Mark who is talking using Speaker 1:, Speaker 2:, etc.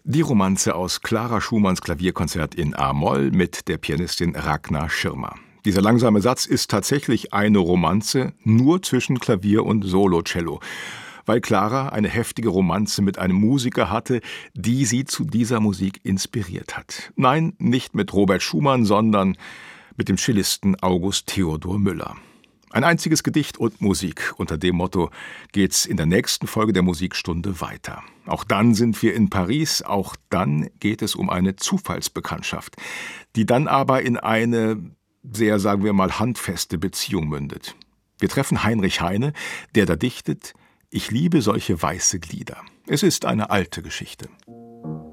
Speaker 1: Die Romanze aus Clara Schumanns Klavierkonzert in a-Moll mit der Pianistin Ragnar Schirmer. Dieser langsame Satz ist tatsächlich eine Romanze, nur zwischen Klavier und Solocello, weil Clara eine heftige Romanze mit einem Musiker hatte, die sie zu dieser Musik inspiriert hat. Nein, nicht mit Robert Schumann, sondern mit dem Cellisten August Theodor Müller. Ein einziges Gedicht und Musik. Unter dem Motto geht's in der nächsten Folge der Musikstunde weiter. Auch dann sind wir in Paris, auch dann geht es um eine Zufallsbekanntschaft, die dann aber in eine sehr, sagen wir mal, handfeste Beziehung mündet. Wir treffen Heinrich Heine, der da dichtet: Ich liebe solche weiße Glieder. Es ist eine alte Geschichte.